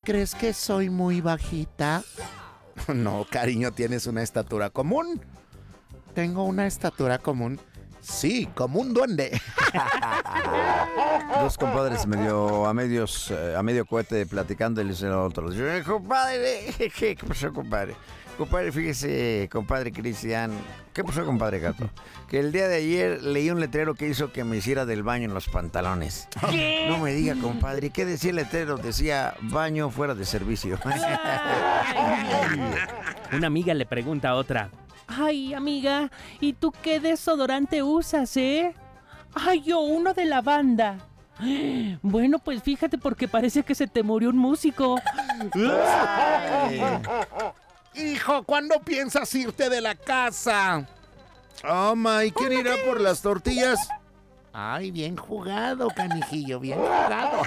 ¿Crees que soy muy bajita? No, cariño, tienes una estatura común. ¿Tengo una estatura común? Sí, como un duende. Dos compadres a medio cohete platicando y le dicen a otros: compadre, ¿qué pasó, compadre? Compadre, fíjese, compadre Cristian. ¿Qué pasó, compadre Gato? Que el día de ayer leí un letrero que hizo que me hiciera del baño en los pantalones. ¿Qué? No me diga, compadre. ¿Qué decía el letrero? Decía: baño fuera de servicio. Una amiga le pregunta a otra: ay, amiga, ¿y tú qué desodorante usas, Ay, yo uno de lavanda. Bueno, pues fíjate, porque parece que se te murió un músico. Hijo, ¿cuándo piensas irte de la casa? Oh, my, ¿quién irá por las tortillas? Ay, bien jugado, canijillo, bien jugado.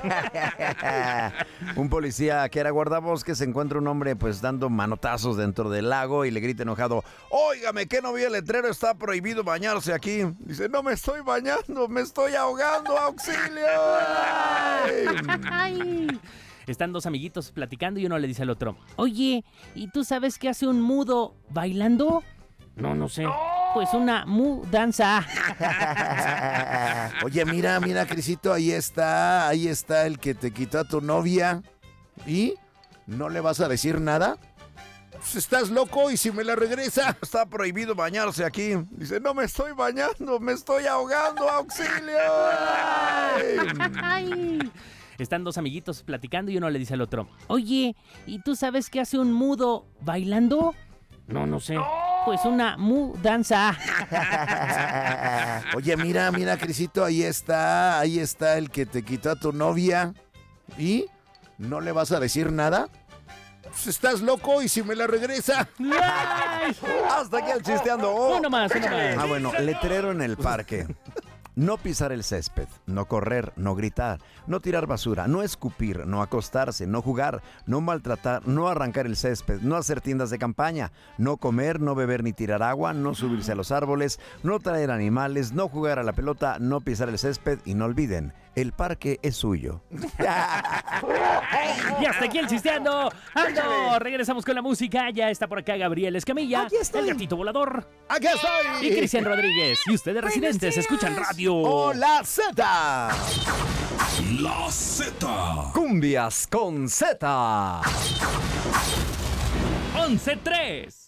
Un policía que era guardabosques encuentra un hombre pues dando manotazos dentro del lago y le grita enojado: óigame, ¿qué no vi el letrero? Está prohibido bañarse aquí. Dice: no me estoy bañando, me estoy ahogando, auxilio. Ay. Están dos amiguitos platicando y uno le dice al otro: oye, ¿y tú sabes qué hace un mudo bailando? No sé. Pues una mudanza. Oye, mira, Crisito, ahí está el que te quitó a tu novia. ¿Y? ¿No le vas a decir nada? Pues estás loco, y si me la regresa. Está prohibido bañarse aquí. Dice: no me estoy bañando, me estoy ahogando, auxilio. Ay. Están dos amiguitos platicando y uno le dice al otro: oye, ¿y tú sabes qué hace un mudo bailando? No sé. Pues una mudanza. Oye, mira, Crisito, ahí está el que te quitó a tu novia. ¿Y? ¿No le vas a decir nada? Pues estás loco, y si me la regresa. Ay. Hasta aquí el chisteando. Uno más. Ah, bueno, letrero en el parque. No pisar el césped, no correr, no gritar, no tirar basura, no escupir, no acostarse, no jugar, no maltratar, no arrancar el césped, no hacer tiendas de campaña, no comer, no beber ni tirar agua, no subirse a los árboles, no traer animales, no jugar a la pelota, no pisar el césped y no olviden, el parque es suyo. Y hasta aquí el chisteando. ¡Ando! Regresamos con la música. Ya está por acá Gabriel Escamilla, Aquí estoy. el gatito volador, ¡Aquí estoy! y Cristian Rodríguez. Y ustedes, residentes, escuchan radio. ¡Hola, Z! La Z. Cumbias con Z. 11-3.